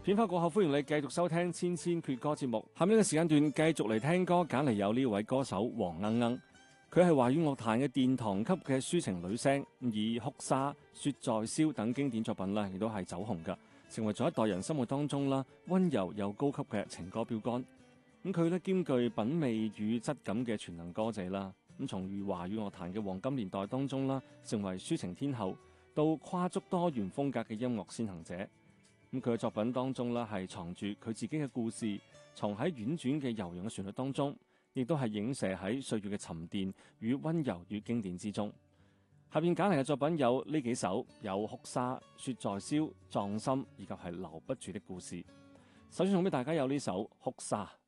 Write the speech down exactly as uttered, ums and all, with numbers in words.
片花過後，歡迎你繼續收聽千千闕歌節目。下面呢個時間段繼續嚟聽歌，揀嚟有呢位歌手黃鶯鶯，佢係華語樂壇嘅殿堂級嘅抒情女聲，以《哭砂》、《雪在燒》等經典作品啦，亦都係走紅噶，成為咗一代人心目當中啦溫柔又高級嘅情歌標杆。咁佢咧兼具品味與質感嘅全能歌者啦，咁從於華語樂壇嘅黃金年代當中啦，成為抒情天后，到跨足多元風格嘅音樂先行者。咁佢嘅作品當中啦，係藏住佢自己嘅故事，藏喺婉轉嘅悠揚嘅旋律當中，亦都係映射喺歲月嘅沉澱與溫柔與經典之中。下邊揀嚟嘅作品有呢幾首，有《哭砂》、《雪在燒》、《葬心》以及係留不住的故事。首先送俾大家有呢首《哭砂》。